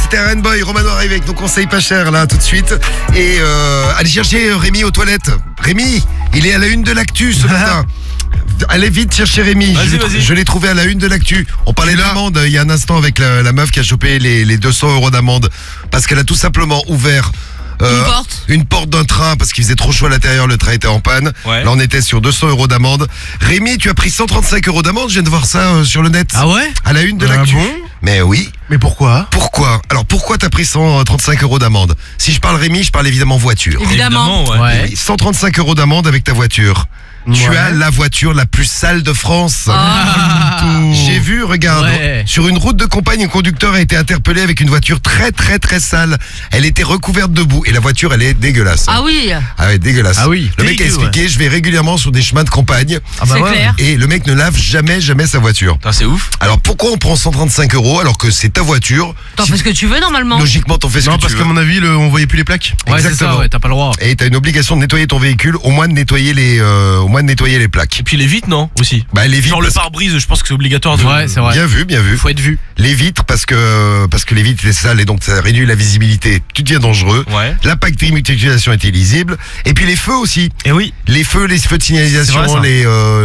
c'était Rainbow. Romano arrive avec nos conseils pas chers là tout de suite. Et allez chercher Rémi aux toilettes. Rémi, il est à la une de l'actu ce matin. Allez vite chercher Rémi. Vas-y. Je l'ai trouvé à la une de l'actu. On parlait d'amende il y a un instant avec la meuf qui a chopé les 200 € d'amende parce qu'elle a tout simplement ouvert une porte d'un train parce qu'il faisait trop chaud à l'intérieur, le train était en panne. Ouais. Là on était sur 200 € d'amende. Rémi, tu as pris 135 € d'amende, je viens de voir ça sur le net. Ah ouais? À la une de l'actu. Bon, Mais oui. mais pourquoi? Pourquoi? Alors pourquoi t'as pris 135 € d'amende? Si je parle Rémi, je parle évidemment voiture. Évidemment, ouais. Ouais. Oui, 135 € d'amende avec ta voiture. Tu Ouais. as la voiture la plus sale de France. Tout. J'ai vu, regarde, Ouais. sur une route de campagne, un conducteur a été interpellé avec une voiture très sale. Elle était recouverte de boue et la voiture, elle est dégueulasse. Ah oui, Ah ouais, dégueulasse. Ah oui, Le mec a dégueu, expliqué, je vais régulièrement sur des chemins de campagne c'est clair. et le mec ne lave jamais sa voiture. Putain, c'est ouf. Alors pourquoi on prend 135 € alors que c'est ta voiture? T'en fais ce que tu veux normalement. Logiquement, t'en fais ce Non, que parce tu qu'à veux. mon avis, on voyait plus les plaques. Ouais, c'est ça, ouais, t'as pas le droit. Et t'as une obligation de nettoyer ton véhicule, au moins de nettoyer les plaques. Et puis les vitres, non? Aussi. Bah les vitres. Genre le parce- pare-brise, je pense que c'est obligatoire de. Ouais, c'est vrai. Bien vu. Faut être vu. Les vitres parce que les vitres étaient sales et donc ça réduit la visibilité. Tu deviens dangereux. Ouais. La plaque d'immatriculation était illisible. Et puis les feux aussi. Et oui. Les feux de C'est signalisation, vrai, ça. les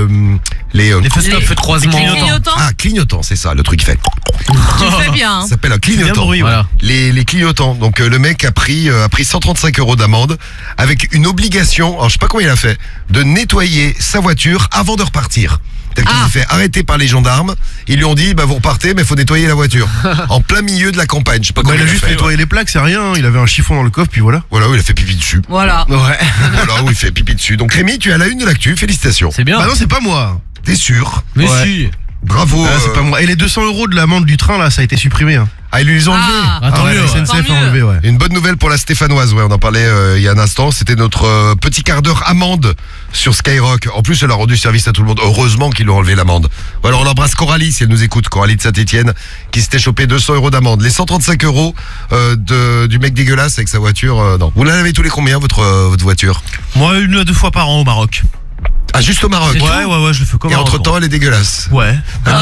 feux stop, feux de croisement. Clignotant. Ah, clignotants, c'est ça, le truc qui fait. Tu le fais bien. Ça s'appelle un clignotant. Voilà. Les clignotants. Donc le mec a pris 135 € d'amende avec une obligation, alors je sais pas comment il a fait, de nettoyer sa voiture avant de repartir. Tel qu'il s'est fait arrêter par les gendarmes. Ils lui ont dit, bah vous repartez, mais il faut nettoyer la voiture. En plein milieu de la campagne. Je sais pas Bah, comment il a juste fait. nettoyé les plaques, c'est rien. Il avait un chiffon dans le coffre, puis voilà. Voilà, où il a fait pipi dessus. Voilà. Ouais. Voilà, où il fait pipi dessus. Donc Rémi, tu es à la une de l'actu, félicitations. C'est bien. Bah non, c'est pas moi. T'es sûr? Mais Ouais. si. Bravo. C'est pas moi. Et les 200 € de l'amende du train, là, ça a été supprimé. Hein. Ah, ils lui les ont enlevés. Ah. Tant ouais, mieux, ouais. la SNCF Tant a mieux. enlevé, ouais. Une bonne nouvelle pour la Stéphanoise, ouais, on en parlait il y a un instant, c'était notre petit quart d'heure amende sur Skyrock. En plus, elle a rendu service à tout le monde, heureusement qu'ils lui ont enlevé l'amende. Bon, alors on embrasse Coralie, si elle nous écoute, Coralie de Saint-Etienne, qui s'était chopé 200 € d'amende. Les 135 € du mec dégueulasse avec sa voiture, non. Vous la lavez tous les combien, votre voiture? Moi, 1 à 2 fois par an au Maroc. Ah, juste au Maroc. Ouais, je le fais comme Et un entre-temps, elle est dégueulasse. Ouais.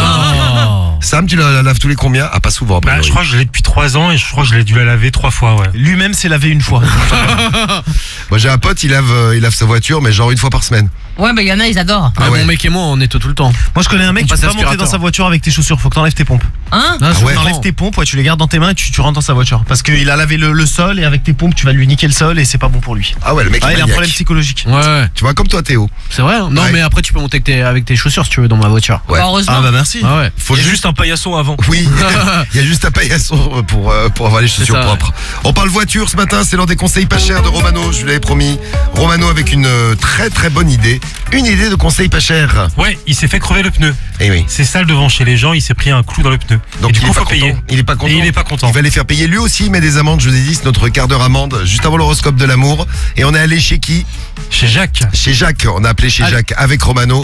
Sam, tu la laves tous les combien? Ah, pas souvent, après. Bah, je crois que je l'ai depuis 3 ans et je crois que je l'ai dû la laver 3 fois, ouais. Lui-même s'est lavé une fois. Moi, j'ai un pote, il lave sa voiture, mais genre une fois par semaine. Ouais, mais il y en a, ils adorent. Ah ouais. Mon mec et moi, on nettoie tout le temps. Moi, je connais un mec, On tu passe peux pas monter l'aspirateur. dans sa voiture avec tes chaussures. Faut que t'enlèves tes pompes. Hein? Ah ouais. T'enlèves tes pompes, ouais, tu les gardes dans tes mains et tu rentres dans sa voiture. Parce qu'il a lavé le sol et avec tes pompes, tu vas lui niquer le sol et c'est pas bon pour lui. Ah ouais, le mec Ah, est il a un maniaque. problème psychologique. Ouais. Tu vois, comme toi, Théo. C'est vrai. Hein. Non, Ouais. mais après, tu peux monter avec tes chaussures si tu veux dans ma voiture. Ouais. Bah, heureusement. Ah bah merci. Ah ouais. Faut Il y a juste un paillasson avant. Oui, il y a juste un paillasson pour avoir les chaussures ça, propres. On parle voiture ce matin, c'est l'heure des conseils pas chers de Romano, je vous l'avais promis. Romano avec une très bonne idée. Une idée de conseils pas chers. Ouais, il s'est fait crever le pneu. Eh oui. C'est sale devant chez les gens, il s'est pris un clou dans le pneu. Donc et du il coup, est pas faut payer. content. Il est pas content. Et il est pas content. Il va les faire payer. Lui aussi, il met des amendes. Je vous ai dit, c'est notre quart d'heure amende, juste avant l'horoscope de l'amour. Et on est allé chez qui? Chez Jacques. Chez Jacques. On a appelé chez Jacques avec Romano.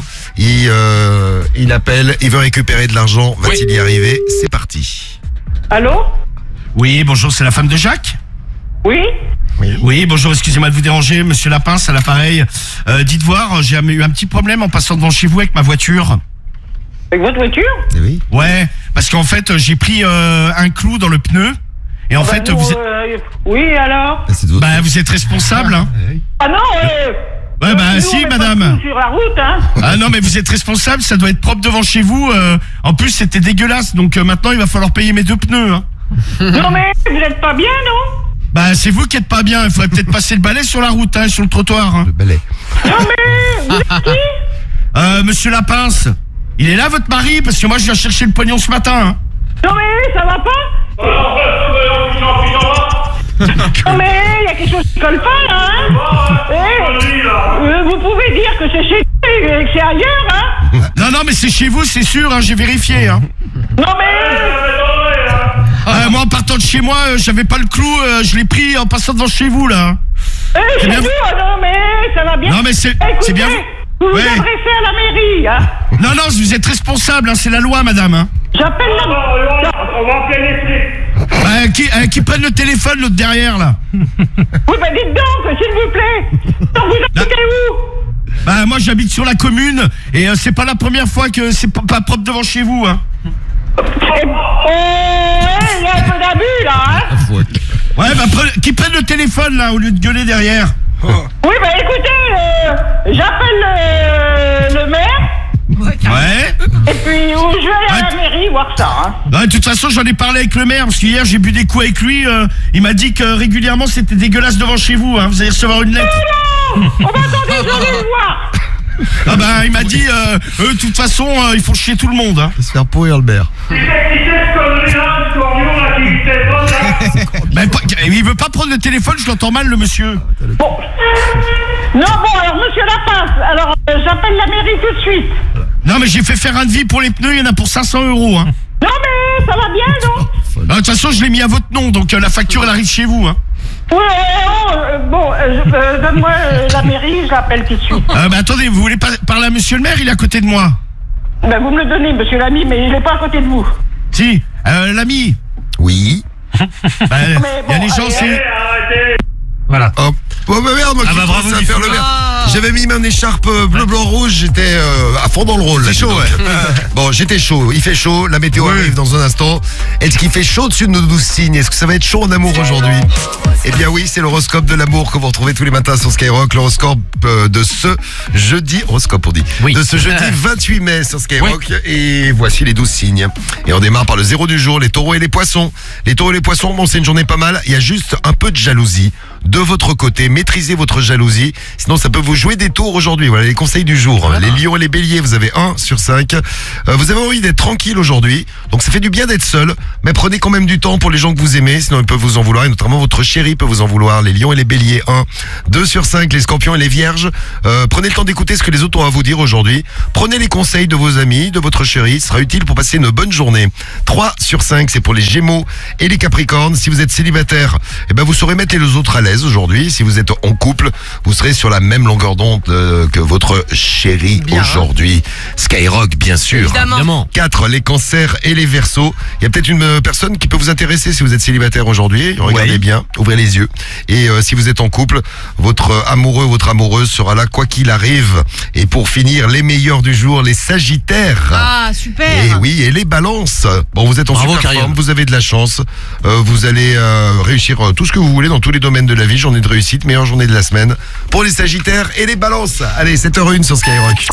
Il appelle, il veut récupérer de l'argent. Va-t-il y arriver? C'est parti. Allô? Oui, bonjour, c'est la femme de Jacques? Oui? Oui, bonjour, excusez-moi de vous déranger, monsieur Lapin, à l'appareil. Dites voir, j'ai eu un petit problème en passant devant chez vous avec ma voiture. Avec votre voiture? Eh oui. Ouais, parce qu'en fait, j'ai pris un clou dans le pneu. Et en fait, vous êtes... Oui, alors? Ah, c'est de votre- Bah, vous êtes responsable, hein? Ah non, Ouais, bah, nous, on si, met pas madame. de clous sur la route, hein? Ah non, mais vous êtes responsable, ça doit être propre devant chez vous. En plus, c'était dégueulasse, donc maintenant, il va falloir payer mes 2 pneus, hein. Non, mais vous êtes pas bien, non? Bah, c'est vous qui êtes pas bien, il faudrait peut-être passer le balai sur la route, hein, sur le trottoir, hein. Le balai. Non, mais vous êtes qui? Monsieur Lapince, il est là, votre mari? Parce que moi, je viens chercher le pognon ce matin, hein. Non, mais ça va pas? Non, mais il y a quelque chose qui colle pas, là, hein? Vous pouvez dire que c'est chez lui et que c'est ailleurs, hein? Non, mais c'est chez vous, c'est sûr, hein, j'ai vérifié, hein. Non, mais... Moi, en partant de chez moi, j'avais pas le clou, je l'ai pris en passant devant chez vous, là. c'est bien. vous, non, mais ça va bien. Non, mais c'est Écoutez, bien vous. vous vous Ouais. adressez à la mairie, hein? Non, vous êtes responsable, hein, c'est la loi, madame, hein. J'appelle la... On va appeler les flics. Qui prenne le téléphone, l'autre derrière, là. Oui, bah dites donc, s'il vous plaît. Donc vous habitez où? Bah, moi, j'habite sur la commune, et c'est pas la première fois que c'est pas propre devant chez vous, hein. Il y a un peu d'abus, là, hein? Ouais, bah, qui prenne le téléphone, là, au lieu de gueuler derrière. Oui, bah écoutez, j'appelle le maire, Ouais. et puis je vais aller à la mairie voir ça. Hein. Ouais, de toute façon, j'en ai parlé avec le maire, parce qu'hier, j'ai bu des coups avec lui. Il m'a dit que régulièrement, c'était dégueulasse devant chez vous. Hein. Vous allez recevoir une lettre. Non, oh, bah attendez, je vais le voir. Ah bah, il m'a dit, eux, de toute façon, ils font chier tout le monde. Hein. Se faire pourrir le maire. Qui c'est ce connerie-là, ce cornion, là, qui dit téléphone, là? Mais il veut pas prendre le téléphone, je l'entends mal, le monsieur. Bon. Non, bon, alors monsieur Lapince, alors j'appelle la mairie tout de suite. Non, mais j'ai fait faire un devis pour les pneus, il y en a pour 500 €. Hein. Non, mais ça va bien, non? De toute façon, je l'ai mis à votre nom, donc la facture, elle arrive chez vous. Hein. Oui, bon, donne-moi la mairie, je l'appelle tout de suite. Bah attendez, vous voulez parler à monsieur le maire, il est à côté de moi. Ben, vous me le donnez, monsieur l'ami, mais il n'est pas à côté de vous. Si, l'ami. Oui. Bah, il y a des gens, c'est... Arrêtez. Voilà. Hop. Oh bah merde, moi qui bah, bravo, commence à du faire fou. le maire. J'avais mis mon écharpe bleu, blanc, rouge, j'étais à fond dans le rôle. C'est chaud, donc. ouais. Bon, j'étais chaud, il fait chaud, la météo Oui. arrive dans un instant. Est-ce qu'il fait chaud dessus de nos 12 signes? Est-ce que ça va être chaud en amour aujourd'hui? Eh bien oui, c'est l'horoscope de l'amour que vous retrouvez tous les matins sur Skyrock. L'horoscope de ce jeudi, horoscope on dit, Oui. de ce jeudi 28 mai sur Skyrock. Et voici les 12 signes. Et on démarre par le 0 du jour, les taureaux et les poissons. Les taureaux et les poissons, bon c'est une journée pas mal. Il y a juste un peu de jalousie de votre côté. Maîtrisez votre jalousie, sinon ça peut vous jouer des tours aujourd'hui. Voilà les conseils du jour. Les lions et les béliers, vous avez 1 sur 5. Vous avez envie d'être tranquille aujourd'hui, donc ça fait du bien d'être seul, mais prenez quand même du temps pour les gens que vous aimez, sinon ils peuvent vous en vouloir, et notamment votre chéri peut vous en vouloir. Les lions et les béliers, 1. 2 sur 5, les scorpions et les vierges. Prenez le temps d'écouter ce que les autres ont à vous dire aujourd'hui. Prenez les conseils de vos amis, de votre chéri, ce sera utile pour passer une bonne journée. 3 sur 5, c'est pour les gémeaux et les capricornes. Si vous êtes célibataire, eh ben vous saurez mettre les autres à l'aise aujourd'hui. Si vous êtes en couple, vous serez sur la même longueur d'onde que votre chéri Bien, aujourd'hui. Skyrock, bien sûr. Évidemment. 4, les cancers et les verseaux. Il y a peut-être une personne qui peut vous intéresser si vous êtes célibataire aujourd'hui. Regardez bien, ouvrez les yeux. Et si vous êtes en couple, votre amoureux ou votre amoureuse sera là quoi qu'il arrive. Et pour finir, les meilleurs du jour, les sagittaires. Ah, super. Et oui, et les balances. Bon, vous êtes en Bravo, super Karim. forme, vous avez de la chance. Vous allez réussir tout ce que vous voulez dans tous les domaines de la vie. Journée de réussite, meilleure journée de la semaine pour les sagittaires et les balances. Allez, 7h01 sur Skyrock.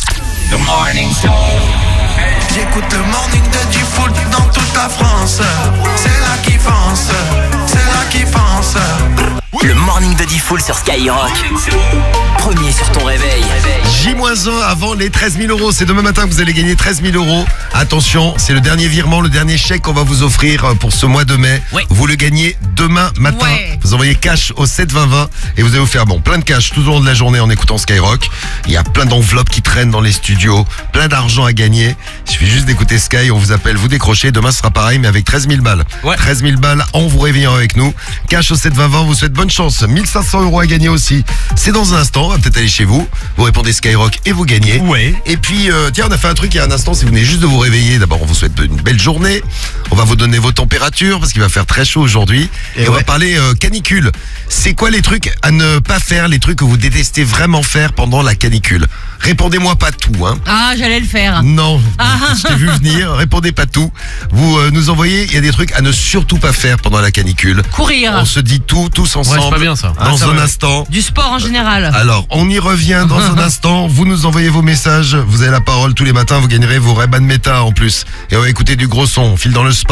J'écoute le morning de Diffoul dans toute la France. C'est là qui fonce, c'est là qui fonce. Le morning de Diffoul sur Skyrock. Premier sur ton réveil. J-1 avant les 13 000 €. C'est demain matin que vous allez gagner 13 000 €. Attention, c'est le dernier virement, le dernier chèque qu'on va vous offrir pour ce mois de mai. Ouais. Vous le gagnez demain matin. Ouais. Vous envoyez cash au 7 20 20 et vous allez vous faire plein de cash tout au long de la journée en écoutant Skyrock. Il y a plein d'enveloppes qui traînent dans les studios, plein d'argent à gagner. Il suffit juste d'écouter Sky, on vous appelle, vous décrochez. Demain ce sera pareil mais avec 13 000 balles. Ouais. 13 000 balles en vous réveillant avec nous. Cash au 7 20 20, vous souhaite bonne chance. 1500 € à gagner aussi. C'est dans un instant, on va peut-être aller chez vous. Vous répondez Skyrock et vous gagnez. Ouais. Et puis, tiens, on a fait un truc il y a un instant, si vous venez juste de vous réveiller, d'abord on vous souhaite une belle journée. On va vous donner vos températures parce qu'il va faire très chaud aujourd'hui. Et on va parler canicule. C'est quoi les trucs à ne pas faire, les trucs que vous détestez vraiment faire pendant la canicule? Répondez-moi pas tout, hein. Ah, j'allais le faire. Non, Ah. je t'ai vu venir, répondez pas tout. Vous nous envoyez, il y a des trucs à ne surtout pas faire pendant la canicule. Courir. On se dit tout, tous ensemble. Ouais, c'est pas bien, ça. Dans ça un va. instant. Du sport en général. Alors, on y revient dans un instant. Vous nous envoyez vos messages. Vous avez la parole tous les matins. Vous gagnerez vos Ray-Ban Meta en plus. Et on va écouter du gros son. On file dans le spa.